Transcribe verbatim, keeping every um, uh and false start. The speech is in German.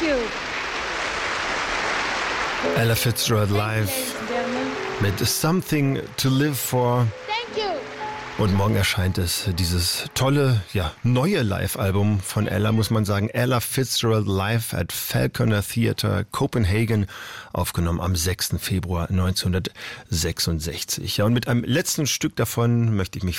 you. Ella Fitzgerald live mit Something to Live For. Thank you. Und morgen erscheint es, dieses tolle, ja, neue Live-Album von Ella, muss man sagen. Ella Fitzgerald live at Falconer Theatre, Copenhagen, aufgenommen am sechsten Februar neunzehnhundertsechsundsechzig. Ja, und mit einem letzten Stück davon möchte ich mich